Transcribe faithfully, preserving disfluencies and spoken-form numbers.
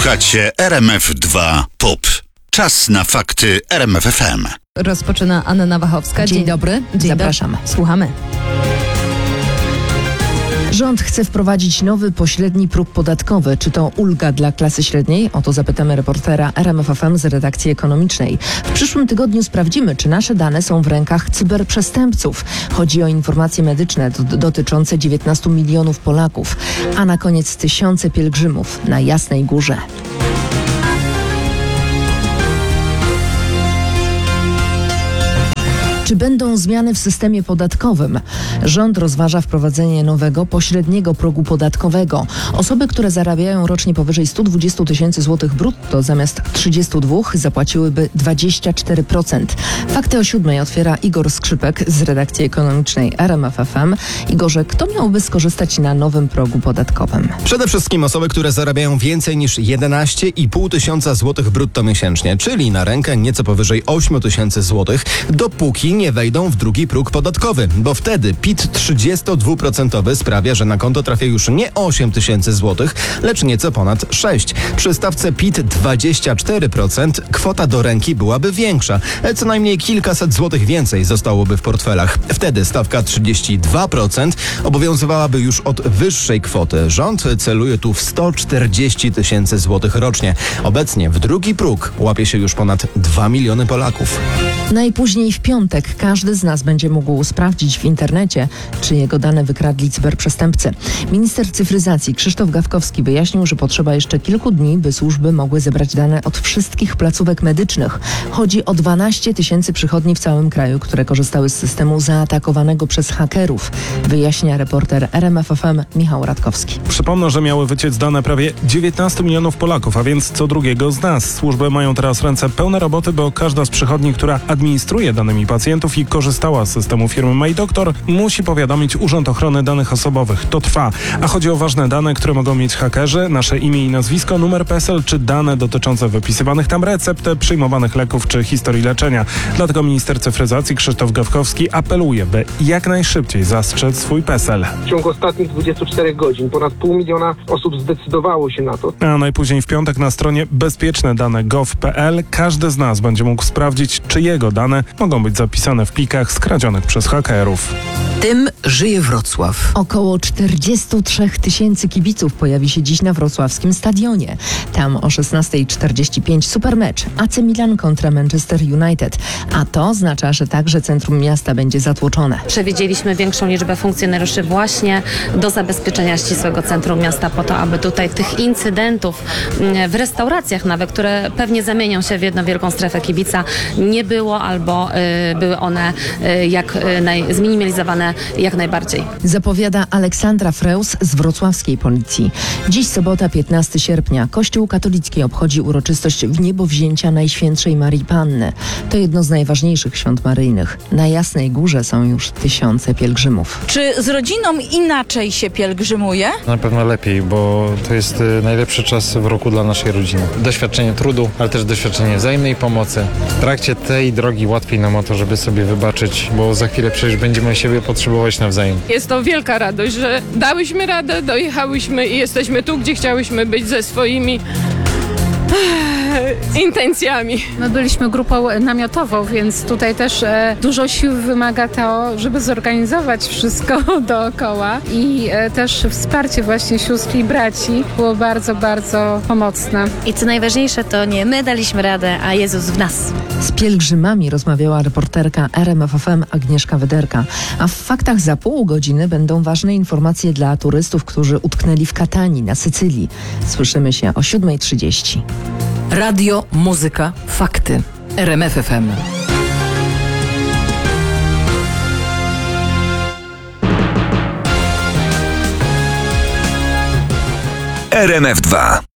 Słuchacie R M F dwa Pop. Czas na fakty R M F F M. Rozpoczyna Anna Wachowska. Dzień, Dzień dobry, Dzień zapraszam. Do... Słuchamy. Rząd chce wprowadzić nowy pośredni próg podatkowy. Czy to ulga dla klasy średniej? O to zapytamy reportera R M F F M z redakcji ekonomicznej. W przyszłym tygodniu sprawdzimy, czy nasze dane są w rękach cyberprzestępców. Chodzi o informacje medyczne d- dotyczące dziewiętnastu milionów Polaków, a na koniec tysiące pielgrzymów na Jasnej Górze. Czy będą zmiany w systemie podatkowym? Rząd rozważa wprowadzenie nowego, pośredniego progu podatkowego. Osoby, które zarabiają rocznie powyżej stu dwudziestu tysięcy złotych brutto zamiast trzydziestu dwóch zapłaciłyby dwadzieścia cztery procent. Fakty o siódmej otwiera Igor Skrzypek z redakcji ekonomicznej R M F F M. Igorze, kto miałby skorzystać na nowym progu podatkowym? Przede wszystkim osoby, które zarabiają więcej niż jedenaście i pół tysiąca złotych brutto miesięcznie, czyli na rękę nieco powyżej ośmiu tysięcy złotych, dopóki nie wejdą w drugi próg podatkowy, bo wtedy P I T trzydziestodwuprocentowy sprawia, że na konto trafia już nie osiem tysięcy złotych, lecz nieco ponad sześć. Przy stawce P I T dwadzieścia cztery procent kwota do ręki byłaby większa. Co najmniej kilkaset złotych więcej zostałoby w portfelach. Wtedy stawka trzydzieści dwa procent obowiązywałaby już od wyższej kwoty. Rząd celuje tu w sto czterdzieści tysięcy złotych rocznie. Obecnie w drugi próg łapie się już ponad dwa miliony Polaków. Najpóźniej w piątek każdy z nas będzie mógł sprawdzić w internecie, czy jego dane wykradli cyberprzestępcy. Minister cyfryzacji Krzysztof Gawkowski wyjaśnił, że potrzeba jeszcze kilku dni, by służby mogły zebrać dane od wszystkich placówek medycznych. Chodzi o dwanaście tysięcy przychodni w całym kraju, które korzystały z systemu zaatakowanego przez hakerów. Wyjaśnia reporter R M F F M Michał Radkowski. Przypomnę, że miały wyciec dane prawie dziewiętnastu milionów Polaków, a więc co drugiego z nas. Służby mają teraz ręce pełne roboty, bo każda z przychodni, która administruje danymi pacjentów i korzystała z systemu firmy MyDoktor, musi powiadomić Urząd Ochrony Danych Osobowych. To trwa. A chodzi o ważne dane, które mogą mieć hakerzy, nasze imię i nazwisko, numer P E S E L czy dane dotyczące wypisywanych tam recept, przyjmowanych leków czy historii leczenia. Dlatego minister cyfryzacji Krzysztof Gawkowski apeluje, by jak najszybciej zastrzec swój P E S E L. W ciągu ostatnich dwudziestu czterech godzin ponad pół miliona osób zdecydowało się na to. A najpóźniej w piątek na stronie bezpieczne dane kropka gov kropka p l każdy z nas będzie mógł sprawdzić, czy jego dane mogą być zapisane w plikach skradzionych przez hakerów. Tym żyje Wrocław. Około czterdziestu trzech tysięcy kibiców pojawi się dziś na wrocławskim stadionie. Tam o szesnasta czterdzieści pięć supermecz A C Milan kontra Manchester United. A to oznacza, że także centrum miasta będzie zatłoczone. Przewidzieliśmy większą liczbę funkcjonariuszy właśnie do zabezpieczenia ścisłego centrum miasta po to, aby tutaj tych incydentów w restauracjach nawet, które pewnie zamienią się w jedną wielką strefę kibica, nie było albo y, były one y, jak y, naj, zminimalizowane jak najbardziej. Zapowiada Aleksandra Freus z wrocławskiej policji. Dziś sobota, piętnastego sierpnia. Kościół katolicki obchodzi uroczystość wniebowzięcia Najświętszej Marii Panny. To jedno z najważniejszych świąt maryjnych. Na Jasnej Górze są już tysiące pielgrzymów. Czy z rodziną inaczej się pielgrzymuje? Na pewno lepiej, bo to jest najlepszy czas w roku dla naszej rodziny. Doświadczenie trudu, ale też doświadczenie wzajemnej pomocy. W trakcie tej drogi łatwiej nam o to, żeby sobie wybaczyć, bo za chwilę przecież będziemy siebie potrzebować nawzajem. Jest to wielka radość, że dałyśmy radę, dojechałyśmy i jesteśmy tu, gdzie chciałyśmy być ze swoimi intencjami. My byliśmy grupą namiotową, więc tutaj też e, dużo sił wymaga to, żeby zorganizować wszystko dookoła i e, też wsparcie właśnie sióstr i braci było bardzo, bardzo pomocne. I co najważniejsze, to nie my daliśmy radę, a Jezus w nas. Z pielgrzymami rozmawiała reporterka R M F F M Agnieszka Wyderka. A w faktach za pół godziny będą ważne informacje dla turystów, którzy utknęli w Katanii na Sycylii. Słyszymy się o siódma trzydzieści. Radio, muzyka, fakty. R M F F M. R M F dwa.